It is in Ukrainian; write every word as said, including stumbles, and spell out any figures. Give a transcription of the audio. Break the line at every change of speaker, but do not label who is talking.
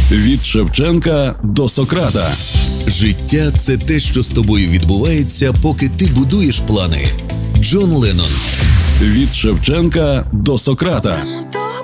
Від Шевченка до Сократа.
Життя – це те, що з тобою відбувається, поки ти будуєш плани. Джон Леннон.
Від Шевченка до Сократа.